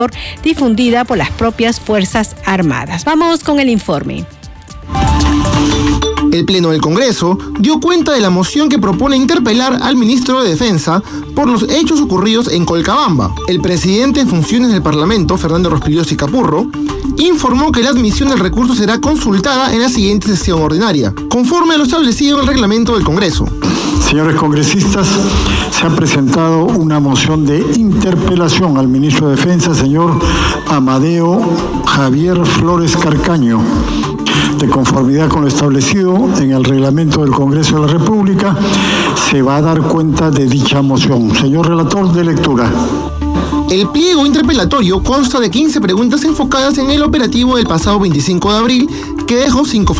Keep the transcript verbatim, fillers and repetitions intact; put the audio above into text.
difundida por las propias Fuerzas Armadas. Vamos con el informe. El Pleno del Congreso dio cuenta de la moción que propone interpelar al ministro de Defensa por los hechos ocurridos en Colcabamba. El presidente en funciones del Parlamento, Fernando Rospigliosi Capurro, informó que la admisión del recurso será consultada en la siguiente sesión ordinaria, conforme a lo establecido en el reglamento del Congreso. Señores congresistas, se ha presentado una moción de interpelación al ministro de Defensa, señor Amadeo Javier Flores Carcaño. De conformidad con lo establecido en el reglamento del Congreso de la República, se va a dar cuenta de dicha moción. Señor relator, de lectura. El pliego interpelatorio consta de quince preguntas enfocadas en el operativo del pasado veinticinco de abril, que dejó cinco